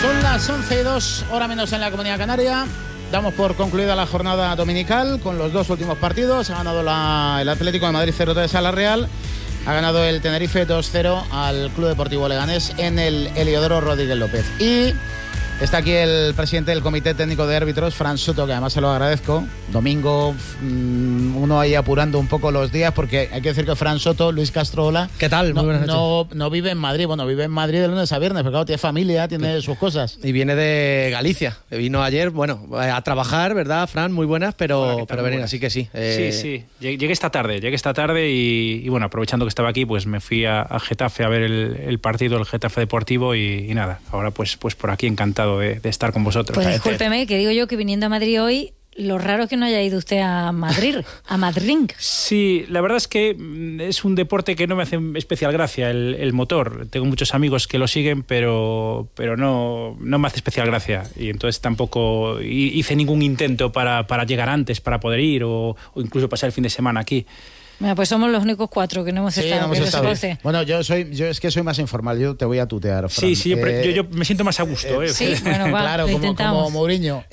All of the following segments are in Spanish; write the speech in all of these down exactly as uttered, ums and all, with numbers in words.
Son las once y dos, hora menos en la Comunidad Canaria. Damos por concluida la jornada dominical con los dos últimos partidos. Ha ganado la, el Atlético de Madrid cero tres a la Real. Ha ganado el Tenerife dos cero al Club Deportivo Leganés en el Heliodoro Rodríguez López. Y está aquí el presidente del Comité Técnico de Árbitros, Fran Soto, que además se lo agradezco. Domingo, mmm, uno ahí apurando un poco los días, porque hay que decir que Fran Soto, Luis Castro, hola. ¿Qué tal? Muy no, buenas noches. No, no vive en Madrid, bueno, vive en Madrid de lunes a viernes, pero claro, tiene familia, tiene sus cosas. Y viene de Galicia, que vino ayer, bueno, a trabajar, ¿verdad, Fran? Muy buenas, pero, Hola, pero venir, así que sí. Eh... Sí, sí, llegué esta tarde, llegué esta tarde y, y bueno, aprovechando que estaba aquí, pues me fui a, a Getafe a ver el, el partido, el Getafe Deportivo y, y nada, ahora pues, pues por aquí encantado de, de estar con vosotros. Pues discúlpeme, que digo yo que viniendo a Madrid hoy, lo raro es que no haya ido usted a Madrid, a Madrid. Sí, la verdad es que es un deporte que no me hace especial gracia el, el motor. Tengo muchos amigos que lo siguen, pero, pero no, no me hace especial gracia. Y entonces tampoco hice ningún intento para, para llegar antes, para poder ir o, o incluso pasar el fin de semana aquí. Bueno, pues somos los únicos cuatro que no hemos sí, estado. No hemos estado. Se bueno, yo soy, yo es que soy más informal, yo te voy a tutear, Fran. Sí, sí, eh, yo, yo me siento más a gusto. Eh, eh. Sí, bueno, va, claro, lo como, intentamos. como Mourinho.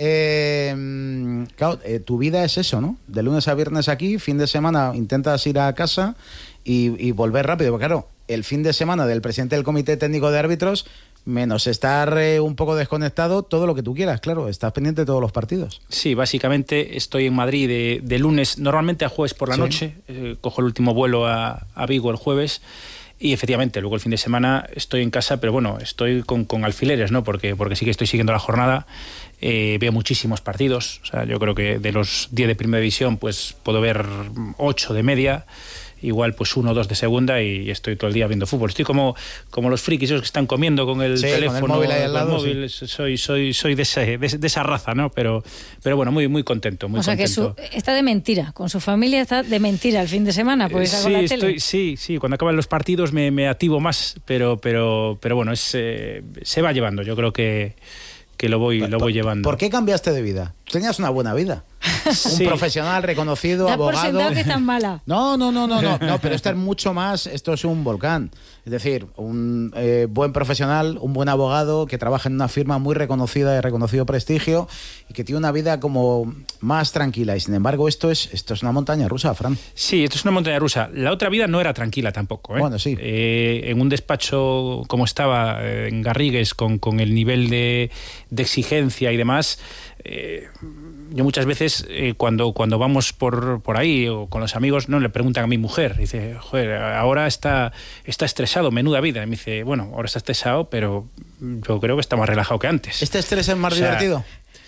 Eh, claro, eh, tu vida es eso, ¿no? De lunes a viernes aquí, fin de semana intentas ir a casa y, y volver rápido. Porque claro, el fin de semana del presidente del Comité Técnico de Árbitros, menos estar eh, un poco desconectado, todo lo que tú quieras, claro, estás pendiente de todos los partidos. Sí, básicamente estoy en Madrid de, de lunes, normalmente a jueves por la sí. noche, eh, cojo el último vuelo a, a Vigo el jueves y efectivamente luego el fin de semana estoy en casa, pero bueno, estoy con, con alfileres, ¿no? Porque, porque sí que estoy siguiendo la jornada, eh, veo muchísimos partidos, o sea, yo creo que de los diez de primera división pues puedo ver ocho de media, igual pues uno o dos de segunda y estoy todo el día viendo fútbol. Estoy como, como los frikis esos que están comiendo con el sí, teléfono, con el móvil ahí al lado, móvil. Sí. Soy, soy, soy de, ese, de, de esa raza, ¿no? Pero, pero bueno, muy, muy contento, muy o sea contento. que su, está de mentira, con su familia está de mentira el fin de semana, porque está sí, con la estoy, tele. sí, sí, cuando acaban los partidos me, me activo más, pero, pero, pero bueno, es, eh, se va llevando, yo creo que, que lo voy, lo voy llevando. ¿Por qué cambiaste de vida? Tenías una buena vida. Sí. Un profesional reconocido, da abogado. por sentado que es tan mala. No, no, no, no, no, no, pero esto es mucho más, esto es un volcán. Es decir, un eh, buen profesional, un buen abogado que trabaja en una firma muy reconocida, de reconocido prestigio y que tiene una vida como más tranquila. Y sin embargo, esto es, esto es una montaña rusa, Fran. Sí, esto es una montaña rusa. La otra vida no era tranquila tampoco, ¿eh? Bueno, sí. Eh, en un despacho como estaba eh, en Garrigues, con, con el nivel de, de exigencia y demás, eh, yo muchas veces eh, cuando, cuando vamos por, por ahí o con los amigos, no le preguntan a mi mujer, dice, joder, ahora está, está estresado, menuda vida. Y me dice, bueno, ahora está estresado, pero yo creo que está más relajado que antes. ¿Este estrés es más O sea, divertido?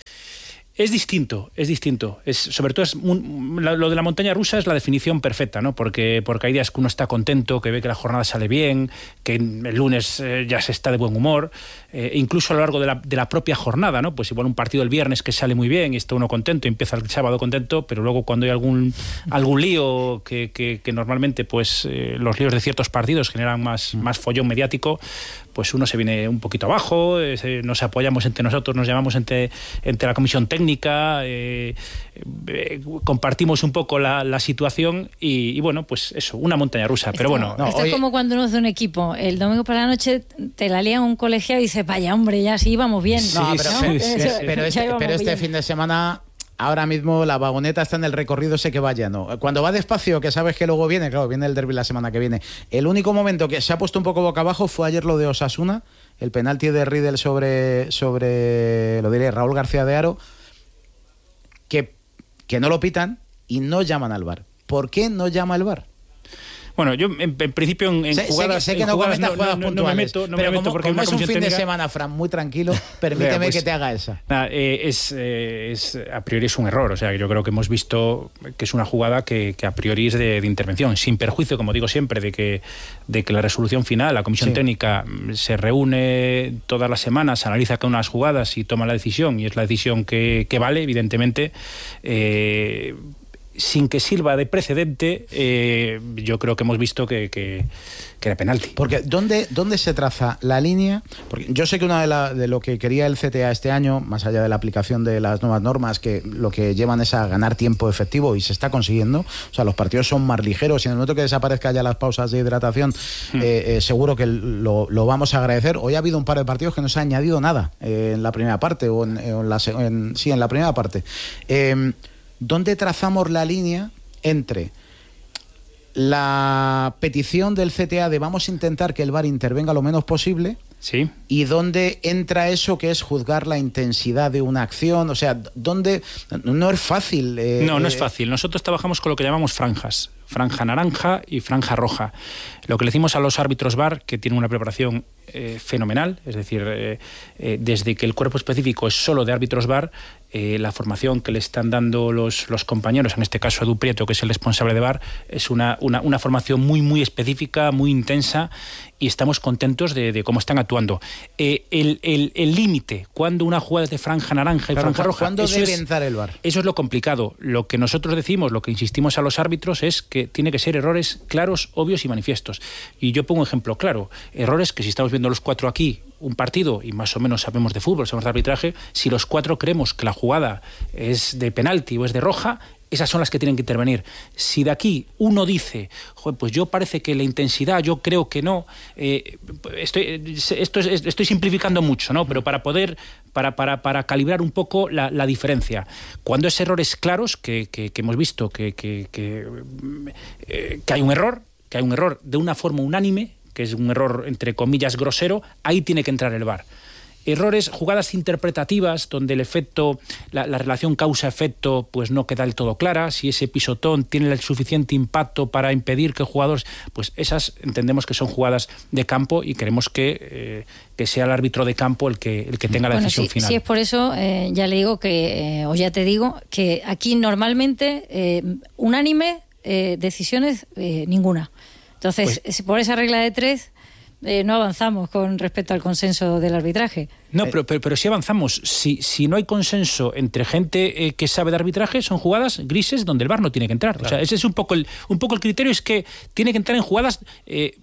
Es distinto, es distinto. Es, sobre todo es un, lo de la montaña rusa es la definición perfecta, ¿no? Porque, porque hay días que uno está contento, que ve que la jornada sale bien, que el lunes eh, ya se está de buen humor, eh, incluso a lo largo de la, de la propia jornada, ¿no? Pues igual un partido el viernes que sale muy bien y está uno contento y empieza el sábado contento, pero luego cuando hay algún, algún lío que, que, que normalmente pues eh, los líos de ciertos partidos generan más, más follón mediático, pues uno se viene un poquito abajo, eh, nos apoyamos entre nosotros, nos llamamos entre, entre la comisión técnica, eh, eh, compartimos un poco la, la situación y, y bueno, pues eso, una montaña rusa. Esto, pero bueno, no, esto oye, es como cuando uno hace un equipo, el domingo por la noche te la lían un colegiado y dices, vaya hombre, ya sí íbamos bien. Sí, No, pero, sí, pero, sí, pero, sí. pero este, pero este fin de semana... Ahora mismo la vagoneta está en el recorrido, sé que vaya, ¿no? Cuando va despacio, que sabes que luego viene, claro, viene el derbi la semana que viene. El único momento que se ha puesto un poco boca abajo fue ayer lo de Osasuna, el penalti de Riedel sobre, sobre lo diré, Raúl García de Haro, que, que no lo pitan y no llaman al V A R. ¿Por qué no llama el V A R? Bueno, yo en, en principio en, en sé, jugadas... sé que, sé que en no jugadas comentas jugadas no, no, puntuales, no me meto, no pero me meto como, porque como una es un fin comisión de técnica... semana, Fran, muy tranquilo, permíteme Vea, pues, que te haga esa. Nada, eh, es, eh, es, a priori es un error, o sea, yo creo que hemos visto que es una jugada que, que a priori es de, de intervención, sin perjuicio, como digo siempre, de que, de que la resolución final, la comisión sí. técnica se reúne todas las semanas, analiza cada una de las jugadas y toma la decisión, y es la decisión que, que vale, evidentemente. Eh, sin que sirva de precedente, eh, yo creo que hemos visto que, que, que era penalti. Porque ¿dónde, ¿dónde se traza la línea? Porque yo sé que una de, la, de lo que quería el C T A este año, más allá de la aplicación de las nuevas normas, que lo que llevan es a ganar tiempo efectivo y se está consiguiendo. O sea, los partidos son más ligeros y en el momento que desaparezca ya las pausas de hidratación, hmm. eh, eh, seguro que lo, lo vamos a agradecer. Hoy ha habido un par de partidos que no se ha añadido nada eh, en la primera parte, o en, en la, en, sí, en la primera parte. Eh, ¿Dónde trazamos la línea entre la petición del C T A de vamos a intentar que el V A R intervenga lo menos posible? Sí. ¿Y dónde entra eso que es juzgar la intensidad de una acción? O sea, ¿dónde? No es fácil. Eh, no, no es fácil. Nosotros trabajamos con lo que llamamos franjas. Franja naranja y franja roja. Lo que le decimos a los árbitros V A R, que tienen una preparación eh, fenomenal, es decir, eh, eh, desde que el cuerpo específico es solo de árbitros V A R, eh, la formación que le están dando los, los compañeros, en este caso Edu Prieto, que es el responsable de V A R, es una, una, una formación muy, muy específica, muy intensa, y estamos contentos de, de cómo están actuando. Eh, el límite, cuando una jugada es de franja naranja y claro, franja roja, ¿cuándo eso debe es, entrar el V A R? Eso es lo complicado. Lo que nosotros decimos, lo que insistimos a los árbitros es que tiene que ser errores claros, obvios y manifiestos. Y yo pongo un ejemplo claro. Errores que si estamos viendo los cuatro aquí un partido y más o menos sabemos de fútbol, sabemos de arbitraje, si los cuatro creemos que la jugada es de penalti o es de roja, esas son las que tienen que intervenir. Si de aquí uno dice, joder, pues yo parece que la intensidad, yo creo que no, eh, estoy, esto es, estoy simplificando mucho, ¿no? Pero para poder, para, para, para calibrar un poco la, la diferencia. Cuando es errores claros, que, que, que hemos visto que, que, que, eh, que hay un error, que hay un error de una forma unánime, que es un error entre comillas grosero, ahí tiene que entrar el V A R. Errores, jugadas interpretativas donde el efecto, la, la relación causa-efecto pues no queda del todo clara, si ese pisotón tiene el suficiente impacto para impedir que jugadores, pues esas entendemos que son jugadas de campo y queremos que, eh, que sea el árbitro de campo el que, el que tenga la bueno, decisión si, final. Si es por eso, eh, ya le digo que, eh, o ya te digo, que aquí normalmente eh, unánime, eh, decisiones eh, ninguna. Entonces, pues, por esa regla de tres... Eh, no avanzamos con respecto al consenso del arbitraje. No, pero, pero, pero si avanzamos. Si, si no hay consenso entre gente eh, que sabe de arbitraje, son jugadas grises donde el V A R no tiene que entrar. Claro. O sea, ese es un poco el, un poco el criterio, es que tiene que entrar en jugadas... Eh,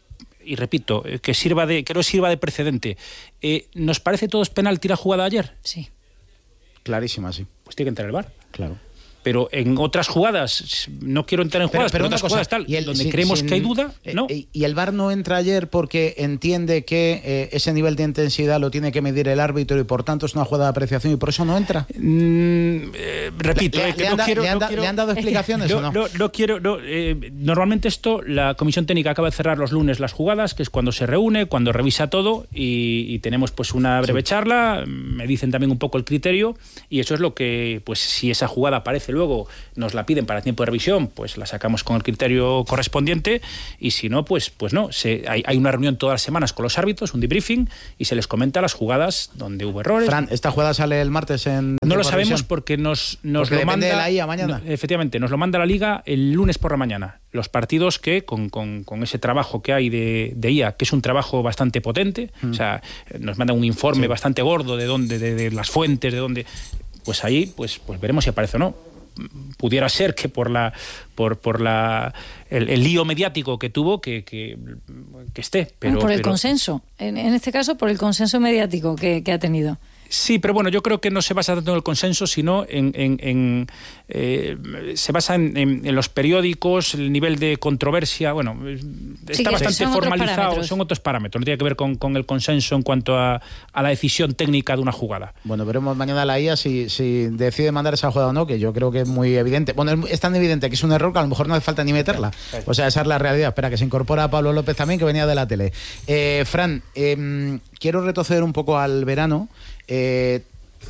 y repito, eh, que sirva de que no sirva de precedente. Eh, ¿Nos parece todos penalti la jugada ayer? Sí. Clarísima, sí. Pues tiene que entrar el V A R. Claro. Pero en otras jugadas, no quiero entrar en jugadas, pero, pero, pero otras cosa, jugadas tal, el, donde sin, creemos sin, que hay duda, ¿no? Eh, y el V A R no entra ayer porque entiende que eh, ese nivel de intensidad lo tiene que medir el árbitro y por tanto es una jugada de apreciación y por eso no entra. Mm, eh, repito, le, eh, que le, no han quiero, le, han no quiero, ¿Le han dado explicaciones no, o no? No, no quiero... No, eh, normalmente esto, la comisión técnica acaba de cerrar los lunes las jugadas, que es cuando se reúne, cuando revisa todo y, y tenemos pues una breve sí. charla, me dicen también un poco el criterio y eso es lo que, pues si esa jugada aparece luego, nos la piden para tiempo de revisión, pues la sacamos con el criterio correspondiente y si no, pues, pues no. Se, hay, hay una reunión todas las semanas con los árbitros, un debriefing, y se les comenta las jugadas donde hubo errores. Fran, ¿esta jugada sale el martes en No lo sabemos porque nos, nos porque lo manda... de la I A mañana. No, efectivamente, nos lo manda la Liga el lunes por la mañana. Los partidos que, con, con, con ese trabajo que hay de, de I A, que es un trabajo bastante potente, mm. o sea, nos mandan un informe sí. bastante gordo de dónde, de, de las fuentes, de dónde... Pues ahí, pues, pues veremos si aparece o no. Pudiera ser que por la por por la el, el lío mediático que tuvo que, que, que esté pero por el pero... consenso en, en este caso por el consenso mediático que, que ha tenido. Sí, pero bueno, yo creo que no se basa tanto en el consenso, sino en... en, en eh, se basa en, en, en los periódicos, el nivel de controversia, bueno, está sí, bastante son formalizado, otros son otros parámetros, no tiene que ver con, con el consenso en cuanto a, a la decisión técnica de una jugada. Bueno, veremos mañana la I A si, si decide mandar esa jugada o no, que yo creo que es muy evidente. Bueno, es tan evidente que es un error que a lo mejor no hace falta ni meterla. O sea, esa es la realidad. Espera, que se incorpora Pablo López también, que venía de la tele. Eh, Fran, eh, quiero retroceder un poco al verano. Eh,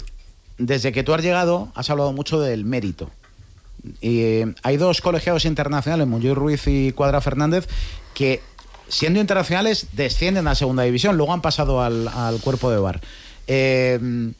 desde que tú has llegado has hablado mucho del mérito y eh, hay dos colegiados internacionales, Monjoy Ruiz y Cuadra Fernández, que siendo internacionales descienden a segunda división, luego han pasado al, al cuerpo de V A R. eh,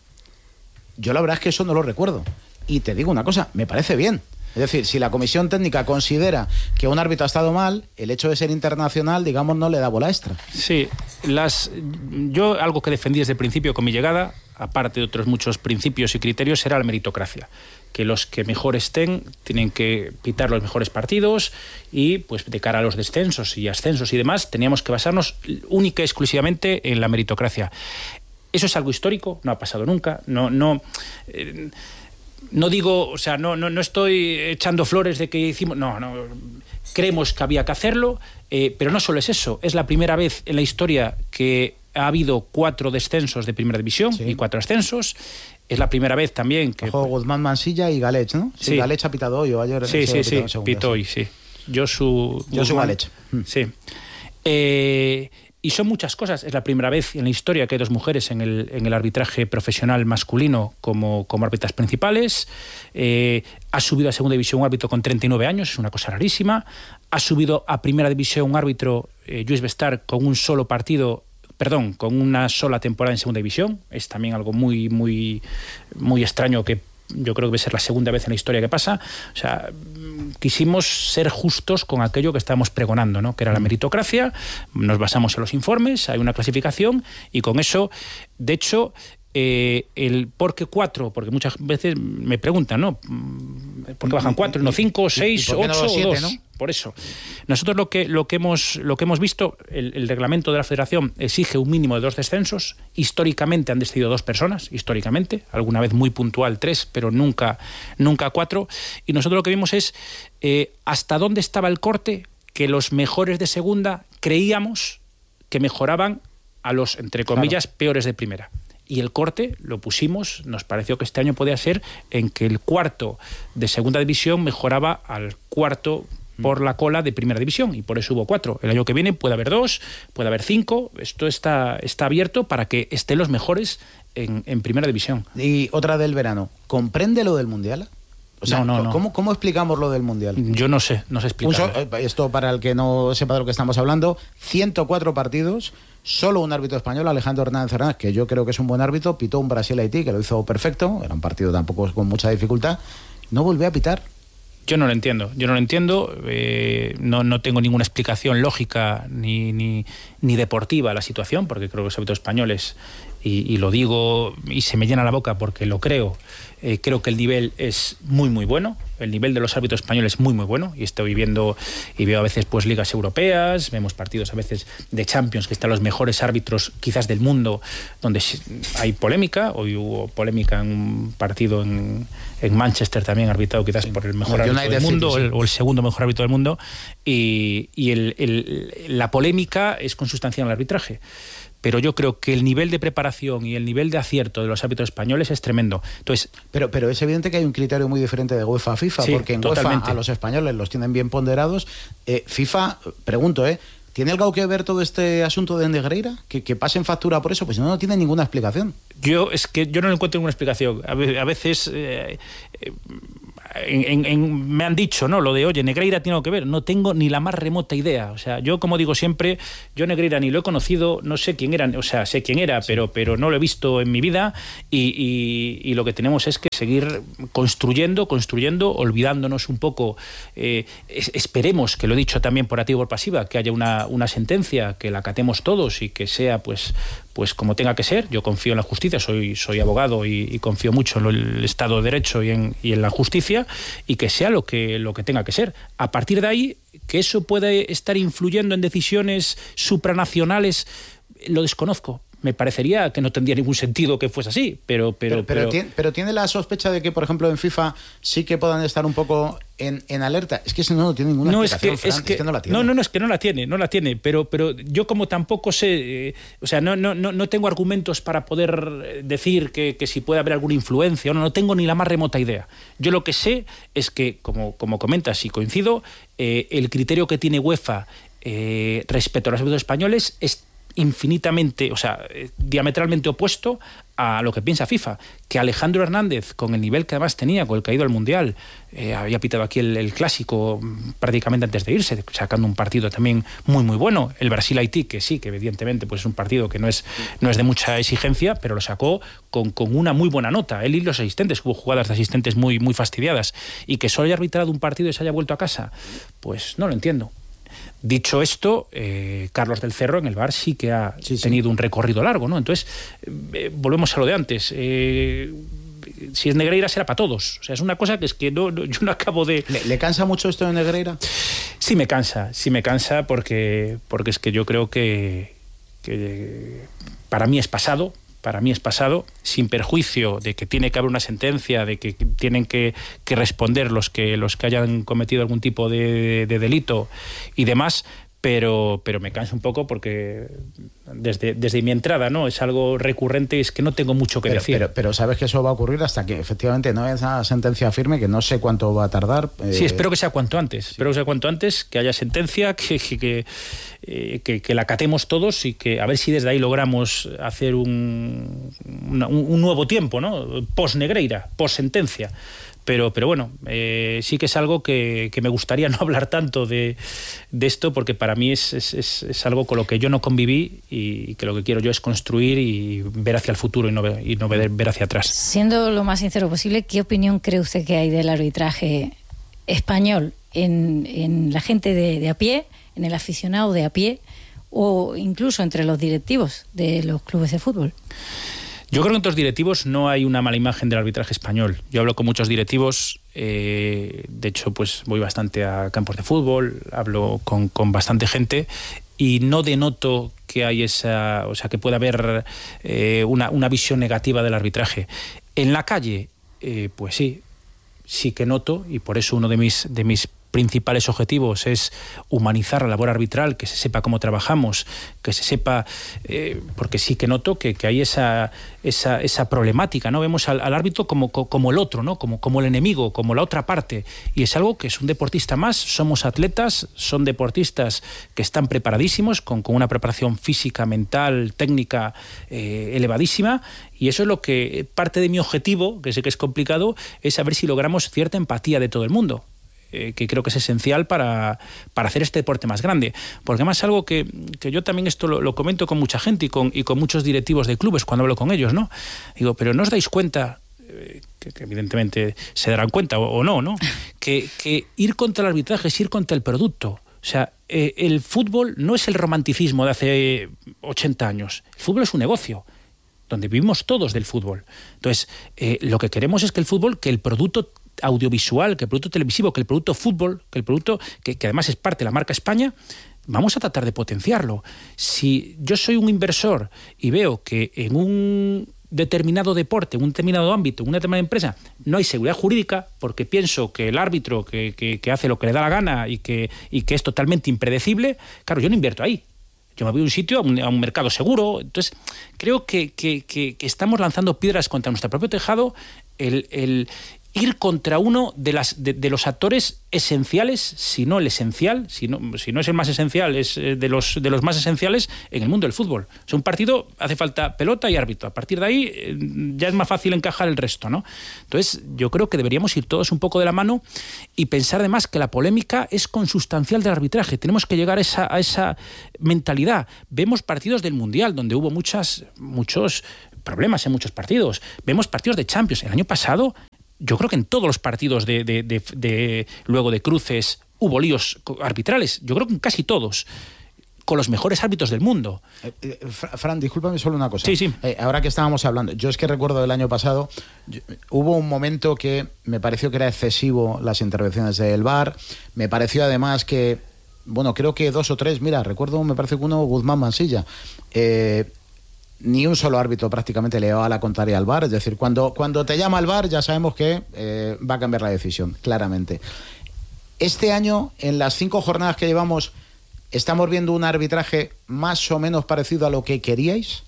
yo la verdad es que eso no lo recuerdo y te digo una cosa, me parece bien. Es decir, si la comisión técnica considera que un árbitro ha estado mal, el hecho de ser internacional, digamos, no le da bola extra. Sí, las, yo algo que defendí desde el principio con mi llegada, aparte de otros muchos principios y criterios, era la meritocracia. Que los que mejor estén tienen que pitar los mejores partidos y pues de cara a los descensos y ascensos y demás teníamos que basarnos única y exclusivamente en la meritocracia. Eso es algo histórico, no ha pasado nunca, no no eh, no digo, o sea, no no no estoy echando flores de que hicimos, no, no creemos que había que hacerlo, eh, pero no solo es eso, es la primera vez en la historia que ha habido cuatro descensos de primera división sí. y cuatro ascensos. Es la primera vez también que... Bajo Guzmán Mansilla y Galech, ¿no? Sí, sí. Galech ha pitado hoy o ayer. Sí, sí, sí, pitó hoy, sí. Josu... Josu Galech. Sí. Eh, y son muchas cosas. Es la primera vez en la historia que hay dos mujeres en el, en el arbitraje profesional masculino como, como árbitras principales. Eh, ha subido a segunda división un árbitro con treinta y nueve años, es una cosa rarísima. Ha subido a primera división un árbitro, eh, Lluís Bestar, con un solo partido... Perdón, con una sola temporada en segunda división. Es también algo muy, muy, muy extraño que yo creo que va a ser la segunda vez en la historia que pasa. O sea, quisimos ser justos con aquello que estábamos pregonando, ¿no? Que era la meritocracia. Nos basamos en los informes, hay una clasificación y con eso, de hecho, eh, el por qué cuatro, porque muchas veces me preguntan, ¿no? ¿Por qué bajan cuatro, no cinco, seis, ocho o dos? ¿No? Por eso. Nosotros lo que, lo que, hemos, lo que hemos visto, el, el reglamento de la Federación exige un mínimo de dos descensos. Históricamente han descendido dos personas, históricamente, alguna vez muy puntual tres, pero nunca, nunca cuatro. Y nosotros lo que vimos es eh, hasta dónde estaba el corte que los mejores de segunda creíamos que mejoraban a los, entre comillas, claro. peores de primera. Y el corte lo pusimos, nos pareció que este año podía ser en que el cuarto de segunda división mejoraba al cuarto por la cola de primera división, y por eso hubo cuatro. El año que viene puede haber dos, puede haber cinco, esto está, está abierto para que estén los mejores en, en primera división. Y otra del verano, ¿comprende lo del Mundial? O sea, no, no, no. ¿cómo, ¿cómo explicamos lo del Mundial? Yo no sé, no sé explicarlo. So, esto para el que no sepa de lo que estamos hablando, ciento cuatro partidos, solo un árbitro español, Alejandro Hernández Hernández, que yo creo que es un buen árbitro, pitó un Brasil-Haití, que lo hizo perfecto, era un partido tampoco con mucha dificultad, no volvió a pitar. Yo no lo entiendo, yo no lo entiendo, eh, no, no tengo ninguna explicación lógica ni, ni, ni deportiva a la situación, porque creo que los árbitros españoles, y, y lo digo y se me llena la boca porque lo creo, eh, creo que el nivel es muy muy bueno, el nivel de los árbitros españoles es muy muy bueno, y estoy viendo y veo a veces pues ligas europeas, vemos partidos a veces de Champions que están los mejores árbitros quizás del mundo, donde hay polémica. Hoy hubo polémica en un partido en, en Manchester también, arbitrado quizás por el mejor árbitro del mundo, el, o el segundo mejor árbitro del mundo, y, y el, el, la polémica es consustancial en el arbitraje. Pero yo creo que el nivel de preparación y el nivel de acierto de los árbitros españoles es tremendo. Entonces, pero, pero es evidente que hay un criterio muy diferente de UEFA a FIFA, sí, porque en totalmente. UEFA a los españoles los tienen bien ponderados. Eh, FIFA, pregunto, ¿eh? ¿Tiene algo que ver todo este asunto de Negreira? ¿Que, que pasen factura por eso? Pues no, no tiene ninguna explicación. Yo es que yo no encuentro ninguna explicación. A veces... Eh, eh, En, en, en, me han dicho, ¿no? Lo de, oye, Negreira tiene algo que ver. No tengo ni la más remota idea. O sea, yo, como digo siempre, yo Negreira ni lo he conocido, no sé quién era, o sea, sé quién era, sí. pero, pero no lo he visto en mi vida, y, y, y lo que tenemos es que seguir construyendo, construyendo, olvidándonos un poco. Eh, es, esperemos, que lo he dicho también por activa y por pasiva, que haya una, una sentencia, que la acatemos todos y que sea, pues, pues como tenga que ser. Yo confío en la justicia, soy, soy abogado y, y confío mucho en el Estado de Derecho y en, y en la justicia, y que sea lo que, lo que tenga que ser. A partir de ahí, que eso puede estar influyendo en decisiones supranacionales, lo desconozco. Me parecería que no tendría ningún sentido que fuese así, pero... Pero, pero, pero, pero, tiene, pero tiene la sospecha de que, por ejemplo, en FIFA sí que puedan estar un poco en, en alerta. Es que eso no, no tiene ninguna no, explicación, es que, Fran, es, que, es que no la tiene. No, no, no, es que no la tiene, no la tiene, pero, pero yo como tampoco sé, eh, o sea, no, no, no, no tengo argumentos para poder decir que, que si puede haber alguna influencia, no, no tengo ni la más remota idea. Yo lo que sé es que, como, como comentas y coincido, eh, el criterio que tiene UEFA eh, respecto a los árbitros españoles es infinitamente, o sea, diametralmente opuesto a lo que piensa FIFA, que Alejandro Hernández, con el nivel que además tenía, con el que ha ido al Mundial, eh, había pitado aquí el, el clásico prácticamente antes de irse, sacando un partido también muy muy bueno, el Brasil-Haití, que sí, que evidentemente pues es un partido que no es, no es de mucha exigencia, pero lo sacó con, con una muy buena nota, él y los asistentes, hubo jugadas de asistentes muy, muy fastidiadas, y que solo haya arbitrado un partido y se haya vuelto a casa, pues no lo entiendo. Dicho esto, eh, Carlos del Cerro en el V A R sí que ha sí, sí. tenido un recorrido largo, ¿no? Entonces, eh, volvemos a lo de antes. Eh, si es Negreira será para todos. O sea, es una cosa que es que no, no, yo no acabo de... ¿Le, ¿Le cansa mucho esto de Negreira? Sí me cansa, sí me cansa porque, porque es que yo creo que, que para mí es pasado, para mí es pasado, sin perjuicio de que tiene que haber una sentencia, de que tienen que, que responder los que, los que hayan cometido algún tipo de, de delito y demás, pero, pero me cansa un poco porque desde, desde mi entrada, ¿no? Es algo recurrente y es que no tengo mucho que pero, decir. Pero, pero sabes que eso va a ocurrir hasta que efectivamente no haya esa sentencia firme, que no sé cuánto va a tardar. Eh... Sí, espero que sea cuanto antes, sí. espero que sea cuanto antes, que haya sentencia, que, que, que, eh, que, que la acatemos todos y que a ver si desde ahí logramos hacer un, una, un, un nuevo tiempo, ¿no? Post-Negreira, post-sentencia. Pero, pero bueno, eh, sí que es algo que, que me gustaría no hablar tanto de, de esto, porque para mí es, es, es, es algo con lo que yo no conviví y que lo que quiero yo es construir y ver hacia el futuro y no ver, y no ver, ver hacia atrás. Siendo lo más sincero posible, ¿qué opinión cree usted que hay del arbitraje español en, en la gente de, de a pie, en el aficionado de a pie o incluso entre los directivos de los clubes de fútbol? Yo creo que entre los directivos no hay una mala imagen del arbitraje español. Yo hablo con muchos directivos, eh, de hecho pues voy bastante a campos de fútbol, hablo con, con bastante gente y no denoto que hay esa, o sea, que pueda haber eh, una, una visión negativa del arbitraje. En la calle, eh, pues sí, sí que noto, y por eso uno de mis, de mis principales objetivos es humanizar la labor arbitral, que se sepa cómo trabajamos, que se sepa, eh, porque sí que noto que, que hay esa, esa, esa problemática, ¿no? Vemos al, al árbitro como, como el otro, ¿no? Como, como el enemigo, como la otra parte, y es algo que es un deportista más, somos atletas, son deportistas que están preparadísimos, con, con una preparación física, mental, técnica eh, elevadísima, y eso es lo que, parte de mi objetivo, que sé que es complicado, es saber si logramos cierta empatía de todo el mundo. Eh, que creo que es esencial para, para hacer este deporte más grande. Porque además es algo que, que yo también esto lo, lo comento con mucha gente y con, y con muchos directivos de clubes cuando hablo con ellos, ¿no? Digo, pero ¿no os dais cuenta, eh, que, que evidentemente se darán cuenta o, o no, ¿no? Que, que ir contra el arbitraje es ir contra el producto. O sea, eh, el fútbol no es el romanticismo de hace ochenta años. El fútbol es un negocio donde vivimos todos del fútbol. Entonces, eh, lo que queremos es que el fútbol, que el producto audiovisual, que el producto televisivo, que el producto fútbol, que el producto que, que además es parte de la marca España, vamos a tratar de potenciarlo. Si yo soy un inversor y veo que en un determinado deporte, en un determinado ámbito, en una determinada empresa, no hay seguridad jurídica, porque pienso que el árbitro que, que, que hace lo que le da la gana y que, y que es totalmente impredecible, claro, yo no invierto ahí. Yo me voy a un sitio, a un, a un mercado seguro. Entonces, creo que, que, que, que estamos lanzando piedras contra nuestro propio tejado. El... el ir contra uno de, las, de, de los actores esenciales, si no el esencial, si no, si no es el más esencial, es de los, de los más esenciales en el mundo del fútbol. O sea, un partido hace falta pelota y árbitro. A partir de ahí eh, ya es más fácil encajar el resto, ¿no? Entonces, yo creo que deberíamos ir todos un poco de la mano y pensar además que la polémica es consustancial del arbitraje. Tenemos que llegar a esa, a esa mentalidad. Vemos partidos del Mundial donde hubo muchas, muchos problemas en muchos partidos. Vemos partidos de Champions. El año pasado, yo creo que en todos los partidos de, de, de, de luego de cruces hubo líos arbitrales. Yo creo que en casi todos, con los mejores árbitros del mundo. Eh, eh, Fran, discúlpame solo una cosa. Sí, sí. Eh, ahora que estábamos hablando, yo es que recuerdo del año pasado, yo, hubo un momento que me pareció que era excesivo las intervenciones del V A R. Me pareció además que, bueno, creo que dos o tres, mira, recuerdo, me parece que uno, Guzmán Mansilla, eh, ni un solo árbitro prácticamente le daba la contraria al V A R. Es decir, cuando, cuando te llama el V A R ya sabemos que eh, va a cambiar la decisión, claramente. Este año, en las cinco jornadas que llevamos, ¿estamos viendo un arbitraje más o menos parecido a lo que queríais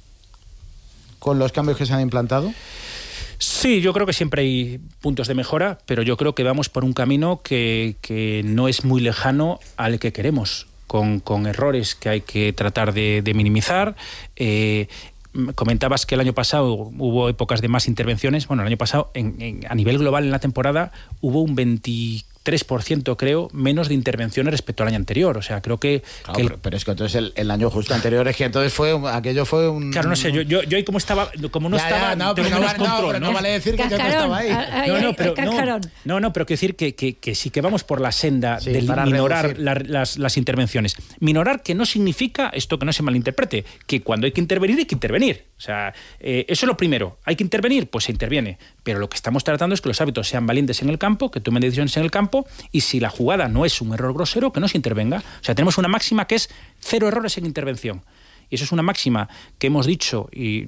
con los cambios que se han implantado? Sí, yo creo que siempre hay puntos de mejora, pero yo creo que vamos por un camino que, que no es muy lejano al que queremos, con, con errores que hay que tratar de, de minimizar. Eh, Comentabas que el año pasado hubo épocas de más intervenciones. Bueno, el año pasado, en, en, a nivel global en la temporada, hubo un veinticinco tres por ciento, creo, menos de intervenciones respecto al año anterior. O sea, creo que... Claro, que el... pero, pero es que entonces el, el año justo anterior es que entonces fue aquello fue un... Claro, no sé, yo, yo, yo ahí como estaba, como no ya, estaba... Ya, no, pero no, menos vale, control, no, pero ¿no? no vale decir que yo no estaba ahí. No, no, pero, no, no, no, pero quiero decir que, que, que sí que vamos por la senda sí, de minorar la, las, las intervenciones. Minorar que no significa, esto que no se malinterprete, que cuando hay que intervenir, hay que intervenir. O sea, eh, eso es lo primero. ¿Hay que intervenir? Pues se interviene. Pero lo que estamos tratando es que los árbitros sean valientes en el campo, que tomen decisiones en el campo, y si la jugada no es un error grosero, que no se intervenga. O sea, tenemos una máxima que es cero errores en intervención. Y eso es una máxima que hemos dicho, y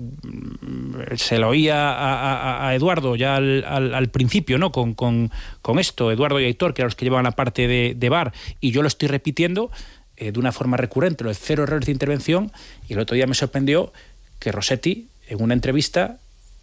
se lo oía a, a, a Eduardo ya al, al, al principio, ¿no? Con, con, con esto, Eduardo y Aitor, que eran los que llevaban la parte de, de V A R, y yo lo estoy repitiendo eh, de una forma recurrente, lo de cero errores de intervención, y el otro día me sorprendió que Rossetti, en una entrevista,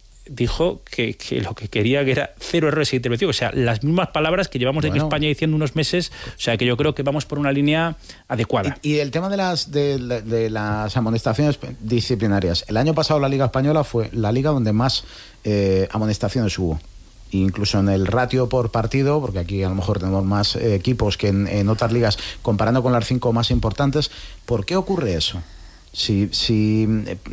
dijo que, que lo que quería que era cero errores de intervención. O sea, las mismas palabras que llevamos bueno. en España diciendo unos meses. O sea, que yo creo que vamos por una línea adecuada. Y, y el tema de las, de, de las amonestaciones disciplinarias. El año pasado la Liga Española fue la liga donde más eh, amonestaciones hubo. Incluso en el ratio por partido, porque aquí a lo mejor tenemos más eh, equipos que en, en otras ligas, comparando con las cinco más importantes. ¿Por qué ocurre eso? Si, si,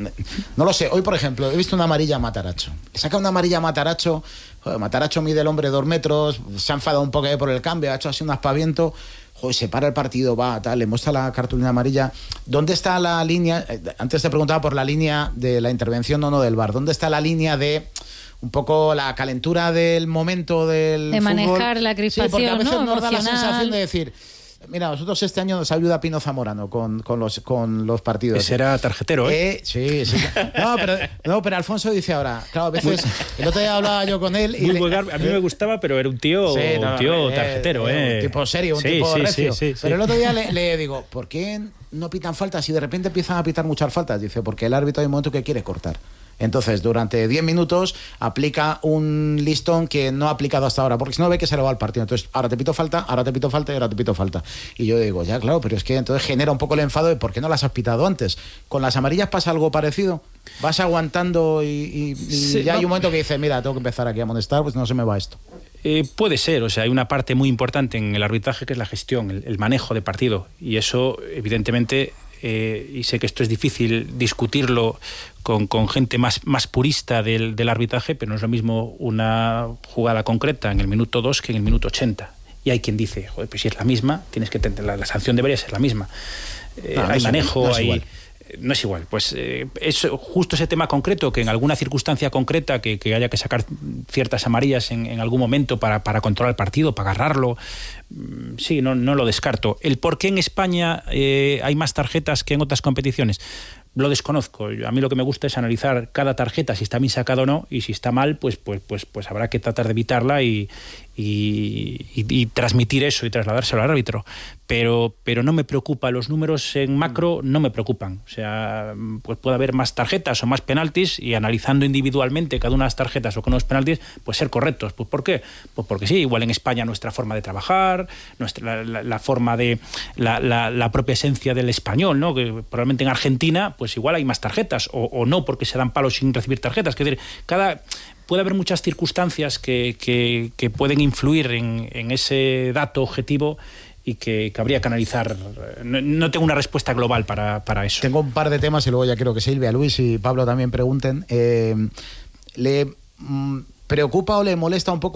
no lo sé, hoy por ejemplo he visto una amarilla a Mataracho, saca una amarilla a Mataracho, joder, Mataracho mide el hombre dos metros, se ha enfadado un poco por el cambio, ha hecho así un aspaviento, joder, se para el partido, va, tal, le muestra la cartulina amarilla. ¿Dónde está la línea? Antes te preguntaba por la línea de la intervención o no del V A R, ¿dónde está la línea de un poco la calentura del momento del de fútbol? Manejar la crispación, sí, porque a veces ¿no? nos da la sensación de decir... Mira, nosotros este año nos ayuda Pino Zamorano con, con, los, con los partidos. Ese era tarjetero, ¿eh? eh sí, sí. No pero, no, pero Alfonso dice ahora, claro, a veces, el otro día hablaba yo con él. Y Muy le, vulgar, a mí me gustaba, pero era un tío, sí, no, un tío eh, tarjetero, ¿eh? Un tipo serio, un sí, tipo sí, recio. Sí, sí, pero sí. el otro día le, le digo, ¿por qué no pitan faltas y de repente empiezan a pitar muchas faltas? Dice, porque el árbitro hay un momento que quiere cortar. Entonces, durante diez minutos aplica un listón que no ha aplicado hasta ahora, porque si no ve que se le va al partido. Entonces, ahora te pito falta, ahora te pito falta y ahora te pito falta. Y yo digo, ya, claro, pero es que entonces genera un poco el enfado de por qué no las has pitado antes. ¿Con las amarillas pasa algo parecido? ¿Vas aguantando y, y, y sí, ya no. hay un momento que dices, mira, tengo que empezar aquí a amonestar, pues no se me va esto? Eh, puede ser, o sea, hay una parte muy importante en el arbitraje que es la gestión, el, el manejo de partido. Y eso, evidentemente... Eh, y sé que esto es difícil discutirlo con, con gente más, más purista del, del arbitraje, pero no es lo mismo una jugada concreta en el minuto dos que en el minuto ochenta. Y hay quien dice, joder, pues si es la misma, tienes que tener, la, la sanción debería ser la misma. Eh, no, no hay manejo, igual, no hay... Igual. No es igual, pues eh, es justo ese tema concreto, que en alguna circunstancia concreta que, que haya que sacar ciertas amarillas en, en algún momento para, para controlar el partido, para agarrarlo, sí, no, no lo descarto. El por qué en España eh, hay más tarjetas que en otras competiciones, lo desconozco. A mí lo que me gusta es analizar cada tarjeta, si está bien sacada o no, y si está mal, pues, pues, pues, pues habrá que tratar de evitarla y, y, y, y transmitir eso y trasladárselo al árbitro. Pero, pero no me preocupa, los números en macro no me preocupan. O sea, pues puede haber más tarjetas o más penaltis, y analizando individualmente cada una de las tarjetas o con los penaltis, pues ser correctos. Pues ¿por qué? Pues porque sí, igual en España nuestra forma de trabajar, nuestra, la, la forma de, la, la, la propia esencia del español, ¿no? Que probablemente en Argentina, pues igual hay más tarjetas, o, o no, porque se dan palos sin recibir tarjetas. Es decir, cada... puede haber muchas circunstancias que, que, que pueden influir en, en ese dato objetivo y que, que habría que analizar. No, no tengo una respuesta global para, para eso. Tengo un par de temas y luego ya quiero que Silvia, Luis y Pablo también pregunten. Eh, ¿Le mm, preocupa o le molesta un poco